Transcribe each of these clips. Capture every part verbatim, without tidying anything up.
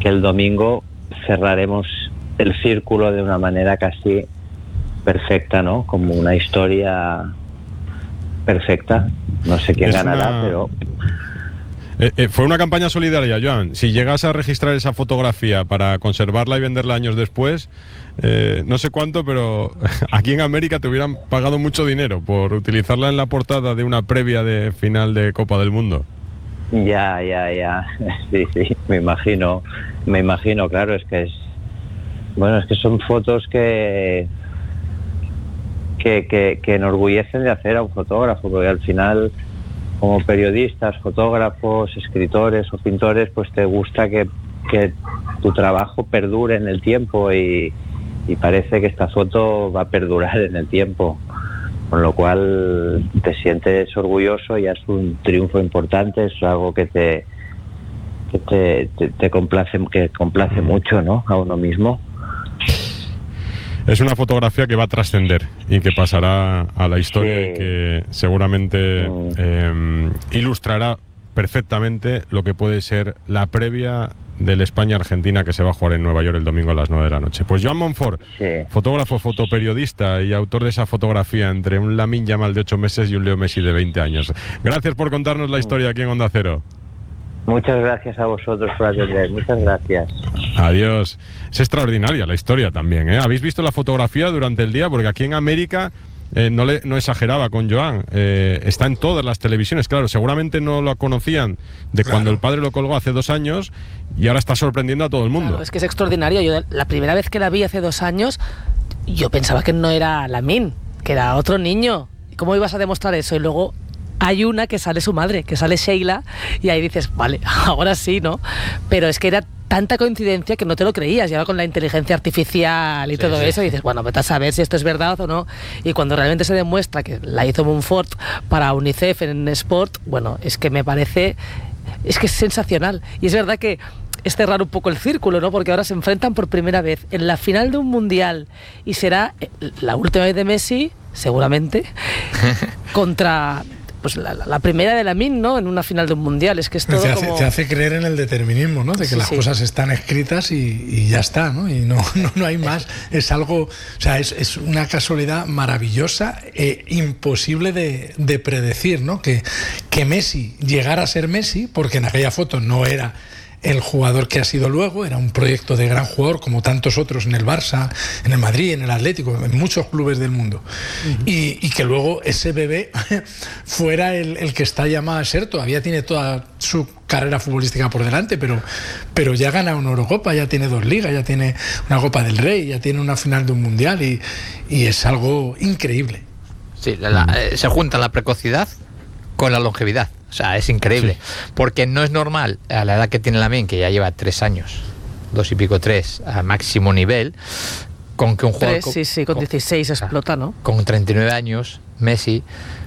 que el domingo cerraremos el círculo de una manera casi perfecta, ¿no? Como una historia perfecta. No sé quién es ganará, una... pero... Eh, eh, fue una campaña solidaria, Joan. Si llegas a registrar esa fotografía para conservarla y venderla años después, eh, no sé cuánto, pero aquí en América te hubieran pagado mucho dinero por utilizarla en la portada de una previa de final de Copa del Mundo. Ya, ya, ya. Sí, sí, me imagino. Me imagino, claro, es que es... Bueno, es que son fotos que... Que, que, que enorgullecen de hacer a un fotógrafo, porque al final, como periodistas, fotógrafos, escritores o pintores, pues te gusta que, que tu trabajo perdure en el tiempo y, y parece que esta foto va a perdurar en el tiempo, con lo cual te sientes orgulloso, ya es un triunfo importante, es algo que te que te, te, te complace, que complace mucho, ¿no?, a uno mismo. Es una fotografía que va a trascender y que pasará a la historia, sí. Y que seguramente mm. eh, ilustrará perfectamente lo que puede ser la previa del España-Argentina que se va a jugar en Nueva York el domingo a las nueve de la noche. Pues Joan Monfort, sí. fotógrafo, fotoperiodista y autor de esa fotografía entre un Lamine Yamal de ocho meses y un Leo Messi de veinte años. Gracias por contarnos la historia aquí en Onda Cero. Muchas gracias a vosotros por atender, muchas gracias. Adiós. Es extraordinaria la historia también, ¿eh? ¿Habéis visto la fotografía durante el día? Porque aquí en América, eh, no, le, no exageraba con Joan, eh, está en todas las televisiones, claro, seguramente no lo conocían de cuando claro. el padre lo colgó hace dos años y ahora está sorprendiendo a todo el mundo. Claro, es que es extraordinario. Yo la primera vez que la vi hace dos años, yo pensaba que no era Lamine, que era otro niño. ¿Cómo ibas a demostrar eso? Y luego... hay una que sale su madre, que sale Sheila, y ahí dices, vale, ahora sí, ¿no? Pero es que era tanta coincidencia que no te lo creías, y ahora con la inteligencia artificial y sí, todo sí. eso, dices, bueno, vete a saber si esto es verdad o no, y cuando realmente se demuestra que la hizo Monfort para UNICEF en Sport, bueno, es que me parece, es que es sensacional, y es verdad que es cerrar un poco el círculo, ¿no? Porque ahora se enfrentan por primera vez en la final de un mundial, y será la última vez de Messi, seguramente, contra... pues la, la primera de Lamine, ¿no?, en una final de un mundial. Es que es todo te hace, como... te hace creer en el determinismo, ¿no?, de que sí, las sí. cosas están escritas y, y ya está, ¿no?, y no, no, no hay más. Es algo, o sea, es, es una casualidad maravillosa e imposible de, de predecir, ¿no?, que, que Messi llegara a ser Messi, porque en aquella foto no era el jugador que ha sido luego, era un proyecto de gran jugador como tantos otros en el Barça, en el Madrid, en el Atlético, en muchos clubes del mundo. Uh-huh. y, y que luego ese bebé fuera el, el que está llamado a ser, todavía tiene toda su carrera futbolística por delante, pero, pero ya gana una Eurocopa, ya tiene dos ligas, ya tiene una Copa del Rey, ya tiene una final de un mundial y, y es algo increíble. Sí, la, la, eh, se junta la precocidad con la longevidad. O sea, es increíble, sí. porque no es normal a la edad que tiene Lamine, que ya lleva tres años, dos y pico, tres, a máximo nivel, con que un jugador... Tres, con, sí, sí, con, con dieciséis explota, ¿no? Con treinta y nueve años, Messi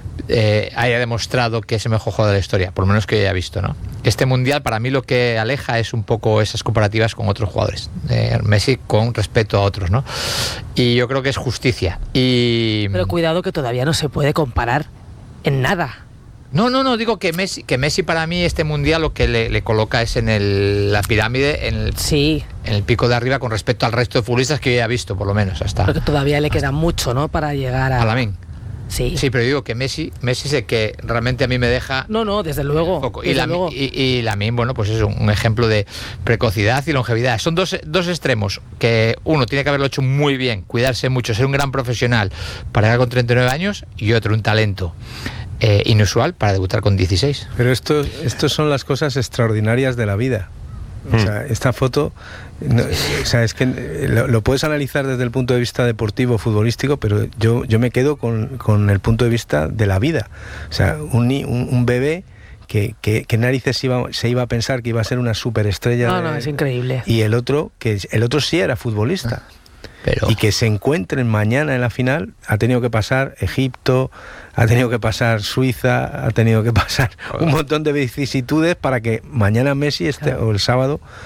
eh, haya demostrado que es el mejor jugador de la historia, por lo menos que yo haya visto, ¿no? Este mundial, para mí, lo que aleja es un poco esas comparativas con otros jugadores. Eh, Messi con respecto a otros, ¿no? Y yo creo que es justicia. Y... Pero cuidado que todavía no se puede comparar en nada. No, no, no, digo que Messi, que Messi para mí este mundial lo que le, le coloca es en el, la pirámide, en el, sí. en el pico de arriba con respecto al resto de futbolistas que yo he visto, por lo menos, hasta... Pero que todavía le queda mucho, ¿no?, para llegar a... A Lamine. Sí. Sí, pero digo que Messi, Messi es el que realmente a mí me deja... No, no, desde luego. Foco. Desde y, la, luego. y, y Lamine, bueno, pues es un, un ejemplo de precocidad y longevidad. Son dos, dos extremos que uno tiene que haberlo hecho muy bien, cuidarse mucho, ser un gran profesional para llegar con treinta y nueve años, y otro un talento Eh, inusual para debutar con dieciséis. Pero esto, esto son las cosas extraordinarias de la vida. O sea, esta foto, no, o sea, es que lo, lo puedes analizar desde el punto de vista deportivo, futbolístico, pero yo, yo me quedo con, con el punto de vista de la vida. O sea, un, un, un bebé que, que, que narices iba, se iba a pensar que iba a ser una superestrella. No, de, no, es increíble. Y el otro, que el otro sí era futbolista. Ah. Pero... Y que se encuentren mañana en la final, ha tenido que pasar Egipto, ha tenido que pasar Suiza, ha tenido que pasar un montón de vicisitudes para que mañana Messi esté, o el sábado,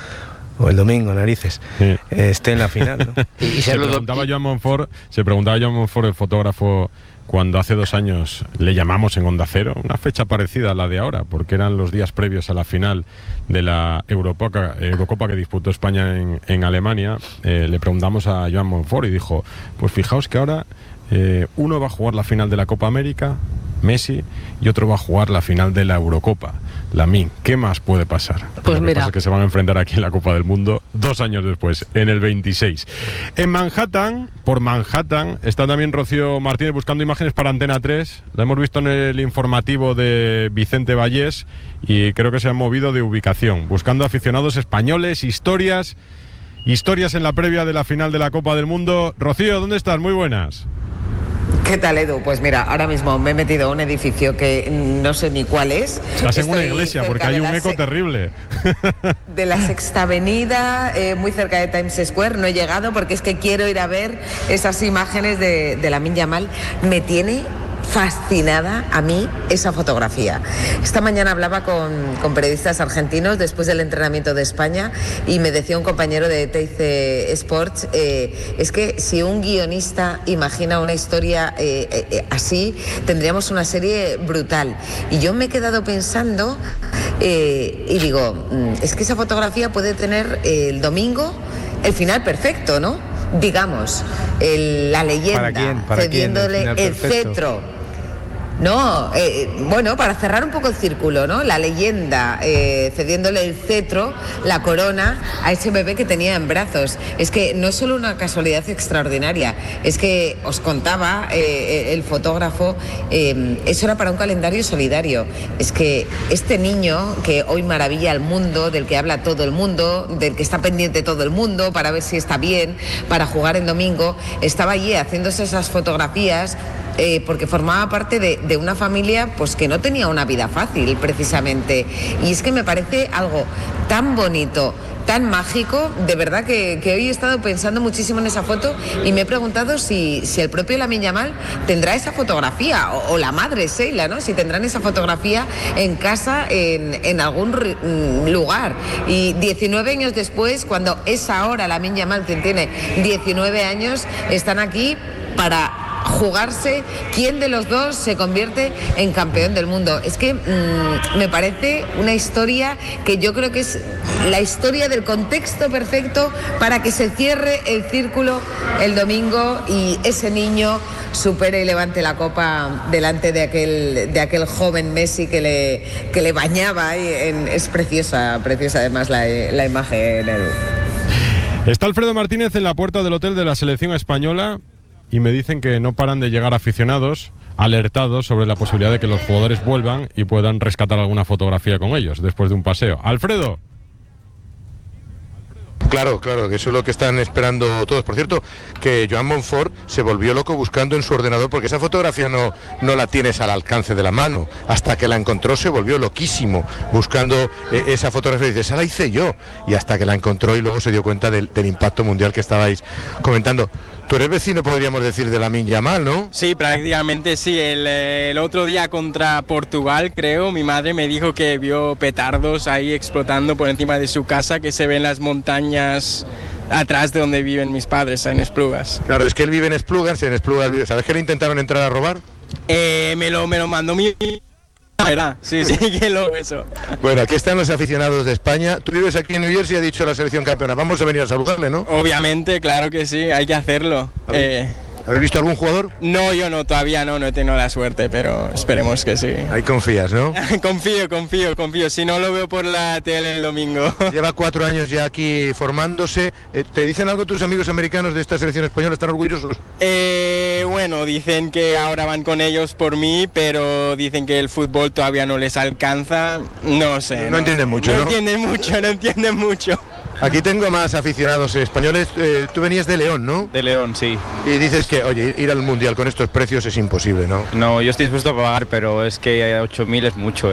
o el domingo, narices, Sí. eh, esté en la final, ¿no? Y, y Se ser los do- preguntaba Joan Monfort, se preguntaba Joan Monfort, el fotógrafo, cuando hace dos años le llamamos en Onda Cero, una fecha parecida a la de ahora, porque eran los días previos a la final de la Eurocopa, Eurocopa que disputó España en, en Alemania. Eh, le preguntamos a Joan Monfort y dijo, pues fijaos que ahora eh, uno va a jugar la final de la Copa América, Messi, y otro va a jugar la final de la Eurocopa, Lamine. ¿Qué más puede pasar? Pues Lo que mira. pasa es que se van a enfrentar aquí en la Copa del Mundo dos años después, en el veintiséis. En Manhattan, por Manhattan, está también Rocío Martínez buscando imágenes para Antena tres. La hemos visto en el informativo de Vicente Vallés y creo que se han movido de ubicación, buscando aficionados españoles, historias, historias en la previa de la final de la Copa del Mundo. Rocío, ¿dónde estás? Muy buenas. ¿Qué tal, Edu? Pues mira, ahora mismo me he metido a un edificio que no sé ni cuál es. Estás en una Estoy iglesia porque cerca hay de un la eco se- terrible. De la Sexta Avenida, eh, muy cerca de Times Square. No he llegado porque es que quiero ir a ver esas imágenes de, de Lamine Yamal. Me tiene fascinada a mí esa fotografía. Esta mañana hablaba con, con periodistas argentinos después del entrenamiento de España y me decía un compañero de T I C Sports, eh, es que si un guionista imagina una historia eh, eh, así, tendríamos una serie brutal. Y yo me he quedado pensando eh, y digo, mm, es que esa fotografía puede tener eh, el domingo el final perfecto, ¿no? Digamos, el- la leyenda, ¿Para quién? ¿Para quién el cediéndole final el perfecto? cetro. No, eh, bueno, para cerrar un poco el círculo, ¿no? La leyenda, eh, cediéndole el cetro, la corona, a ese bebé que tenía en brazos. Es que no es solo una casualidad extraordinaria, es que os contaba eh, el fotógrafo, eh, eso era para un calendario solidario. Es que este niño que hoy maravilla al mundo, del que habla todo el mundo, del que está pendiente todo el mundo para ver si está bien, para jugar el domingo, estaba allí haciéndose esas fotografías. Eh, porque formaba parte de, de una familia pues que no tenía una vida fácil precisamente, y es que me parece algo tan bonito, tan mágico, de verdad que, que hoy he estado pensando muchísimo en esa foto y me he preguntado si, si el propio Lamine Yamal tendrá esa fotografía o, o la madre Sheila, ¿no? Si tendrán esa fotografía en casa en, en algún ri- mm, lugar. Y diecinueve años después, cuando es ahora Lamine Yamal quien tiene diecinueve años, están aquí para jugarse quién de los dos se convierte en campeón del mundo. Es que mmm, me parece una historia que yo creo que es la historia del contexto perfecto para que se cierre el círculo el domingo y ese niño supere y levante la copa delante de aquel de aquel joven Messi que le que le bañaba ahí en, es preciosa, preciosa además la, la imagen. El... Está Alfredo Martínez en la puerta del hotel de la selección española y me dicen que no paran de llegar aficionados alertados sobre la posibilidad de que los jugadores vuelvan y puedan rescatar alguna fotografía con ellos después de un paseo. Alfredo. Claro, claro, que eso es lo que están esperando todos. Por cierto, que Joan Monfort se volvió loco buscando en su ordenador, porque esa fotografía no, no la tienes al alcance de la mano. Hasta que la encontró se volvió loquísimo buscando eh, esa fotografía. Y dice, esa la hice yo. Y hasta que la encontró y luego se dio cuenta del, del impacto mundial que estabais comentando. Tú eres vecino, podríamos decir, de Lamine Yamal, ¿no? Sí, prácticamente sí. El, el otro día contra Portugal, creo, mi madre me dijo que vio petardos ahí explotando por encima de su casa, que se ven las montañas atrás de donde viven mis padres, en Esplugas. Claro, es que él vive en Esplugas, en Esplugas vive. ¿Sabes que le intentaron entrar a robar? Eh, me, lo, me lo mandó mi... ¿Verdad? Sí, sí, que lo eso. Bueno, aquí están los aficionados de España. Tú vives aquí en New Jersey y ha dicho la selección campeona. Vamos a venir a saludarle, ¿no? Obviamente, claro que sí, hay que hacerlo. Eh, ¿Habéis visto algún jugador? no, yo no, todavía no, no he tenido la suerte, pero esperemos que sí. Ahí confías, ¿no? confío, confío, confío. Si no, lo veo por la tele el domingo. Lleva cuatro años ya aquí formándose. Eh, ¿Te dicen algo tus amigos americanos de esta selección española? ¿Están orgullosos? Eh, bueno, dicen que ahora van con ellos por mí, pero dicen que el fútbol todavía no les alcanza. No sé. No entienden mucho, ¿no? No entienden mucho, no entienden mucho. Aquí tengo más aficionados españoles. Eh, tú venías de León, ¿no? De León, sí. Y dices que, oye, ir al Mundial con estos precios es imposible, ¿no? No, yo estoy dispuesto a pagar, pero es que ocho mil es mucho, ¿eh?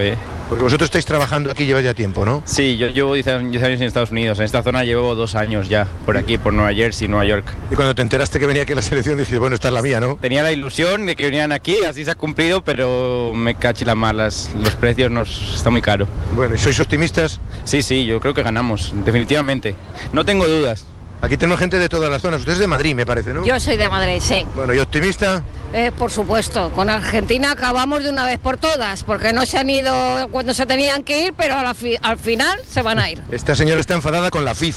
Porque vosotros estáis trabajando aquí, lleváis ya tiempo, ¿no? Sí, yo llevo diez años en Estados Unidos. En esta zona llevo dos años ya, por aquí, por Nueva Jersey, Nueva York. Y cuando te enteraste que venía aquí la selección, dijiste, bueno, esta es la mía, ¿no? Tenía la ilusión de que venían aquí, así se ha cumplido, pero me cachilan más, las, los precios nos están muy caros. Bueno, ¿y sois optimistas? Sí, sí, yo creo que ganamos, definitivamente. No tengo dudas. Aquí tenemos gente de todas las zonas. Usted es de Madrid, me parece, ¿no? Yo soy de Madrid, sí. Bueno, ¿y optimista? Eh, por supuesto, con Argentina acabamos de una vez por todas, porque no se han ido cuando se tenían que ir, pero a la fi- al final se van a ir. Esta señora está enfadada con la FIFA.